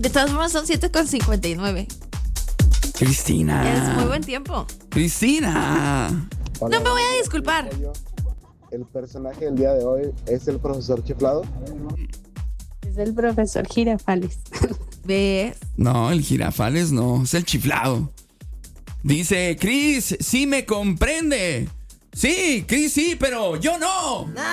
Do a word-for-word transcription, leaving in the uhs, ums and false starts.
De todas formas son siete con cincuenta y nueve. Cristina. Es muy buen tiempo. Cristina. Hola, No me voy a disculpar. El personaje del día de hoy es el profesor Chiflado. Es el profesor Girafales. ¿Ves? No, el Girafales no, es el chiflado. Dice, Cris, sí me comprende. Sí, Cris sí, pero yo no.